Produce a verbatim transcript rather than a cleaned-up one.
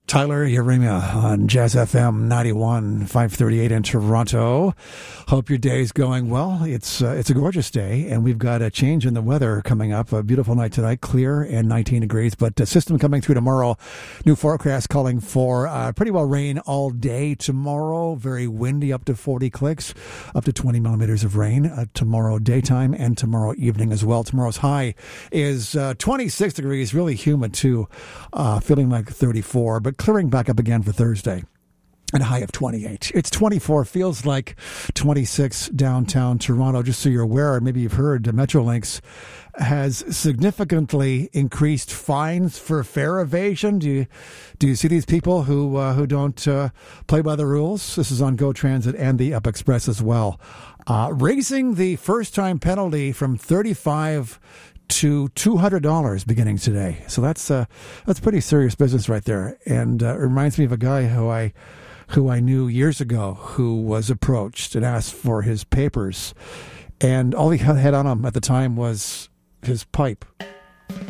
Tyler Yeremia on Jazz F M ninety-one, five thirty-eight in Toronto. Hope your day is going well. It's uh, it's a gorgeous day, and we've got a change in the weather coming up. A beautiful night tonight, clear and nineteen degrees, but a system coming through tomorrow. New forecast calling for uh, pretty well rain all day tomorrow. Very windy, up to forty clicks, up to twenty millimeters of rain uh, tomorrow daytime and tomorrow evening as well. Tomorrow's high is uh, twenty-six degrees, really humid too, uh, feeling like thirty-four, but clearing back up again for Thursday. And a high of twenty-eight. It's twenty-four, feels like twenty-six downtown Toronto. Just so you're aware, maybe you've heard, Metrolinx has significantly increased fines for fare evasion. Do you do you see these people who uh, who don't uh, play by the rules? This is on Go Transit and the Up Express as well. Uh, raising the first-time penalty from thirty-five to two hundred dollars beginning today. So that's uh, that's pretty serious business right there. And uh, it reminds me of a guy who I who I knew years ago who was approached and asked for his papers. And all he had on him at the time was his pipe.